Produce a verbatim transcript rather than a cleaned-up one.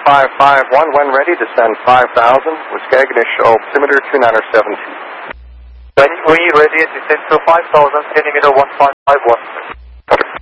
five five one, when ready, descend five thousand, with Skagnish altimeter two nine seven two. When we ready, descend to five thousand, centimeter one five five one.